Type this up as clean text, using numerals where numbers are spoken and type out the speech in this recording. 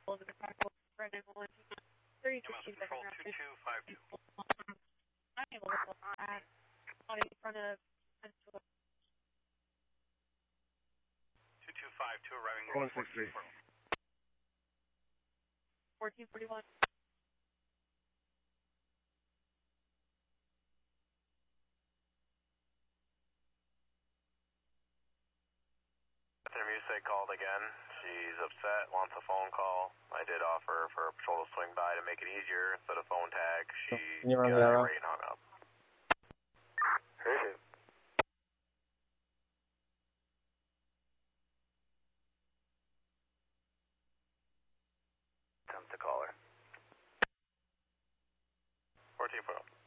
Control 2252. In front of 2252 arriving 163. 1441. Music called again. She's upset, wants a phone call. I did offer for a patrol to swing by to make it easier instead of phone tag. She got irate and hung up. Attempt to call her. 1440.